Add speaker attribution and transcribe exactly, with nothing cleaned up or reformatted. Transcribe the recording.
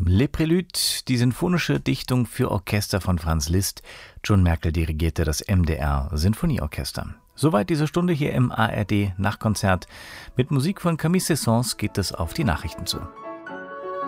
Speaker 1: Les Préludes, die sinfonische Dichtung für Orchester von Franz Liszt. John Merkel dirigierte das M D R Sinfonieorchester. Soweit diese Stunde hier im A R D Nachtkonzert. Mit Musik von Camille Saint-Saëns geht es auf die Nachrichten zu.